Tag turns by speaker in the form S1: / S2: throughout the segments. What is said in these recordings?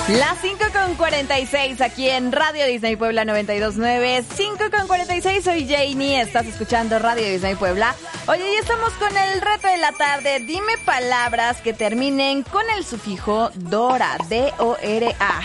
S1: Las 5:46 aquí en Radio Disney Puebla 92.9. 5:46, soy Janie, estás escuchando Radio Disney Puebla. Oye, y estamos con el reto de la tarde. Dime palabras que terminen con el sufijo Dora, D-O-R-A.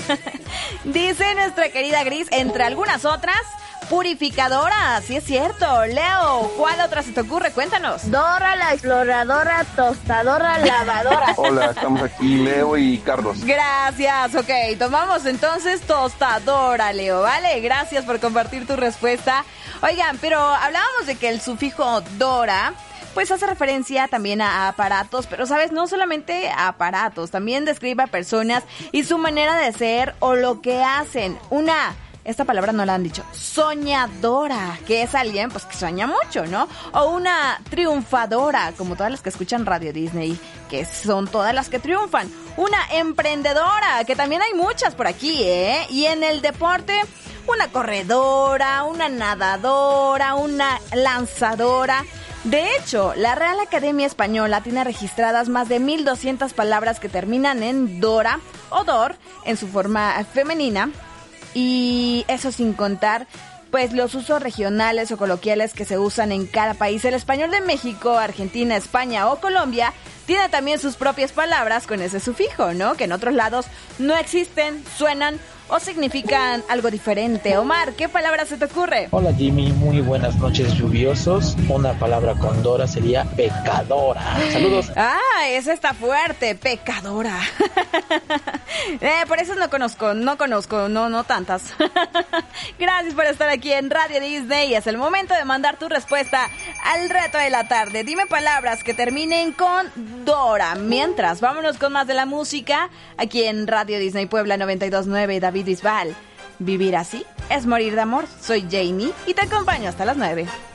S1: Dice nuestra querida Gris, entre algunas otras, purificadora, sí es cierto. Leo, ¿cuál otra se te ocurre? Cuéntanos.
S2: Dora la exploradora, tostadora, lavadora.
S3: Hola, estamos aquí Leo y Carlos.
S1: Gracias, ok, tomamos entonces tostadora, Leo, ¿vale? Gracias por compartir tu respuesta. Oigan, pero hablábamos de que el sufijo Dora pues hace referencia también a aparatos, pero sabes, no solamente a aparatos, también describe a personas y su manera de ser o lo que hacen. Esta palabra no la han dicho, soñadora, que es alguien pues que sueña mucho, ¿no? O una triunfadora, como todas las que escuchan Radio Disney, que son todas las que triunfan. Una emprendedora, que también hay muchas por aquí, ¿eh? Y en el deporte, una corredora, una nadadora, una lanzadora. De hecho, la Real Academia Española tiene registradas más de 1,200 palabras que terminan en Dora o Dor en su forma femenina. Y eso sin contar pues los usos regionales o coloquiales que se usan en cada país. El español de México, Argentina, España o Colombia tiene también sus propias palabras con ese sufijo, ¿no? Que en otros lados no existen, suenan o significan algo diferente. Omar, ¿qué palabra se te ocurre?
S4: Hola Jimmy, muy buenas noches lluviosos. Una palabra con Dora sería pecadora. Saludos.
S1: Ah, esa está fuerte, pecadora. Por eso no conozco, no tantas. Gracias por estar aquí en Radio Disney y es el momento de mandar tu respuesta al reto de la tarde. Dime palabras que terminen con Dora. Mientras, vámonos con más de la música aquí en Radio Disney Puebla 92.9. David Bisbal. Vivir así es morir de amor. Soy Janie y te acompaño hasta las 9.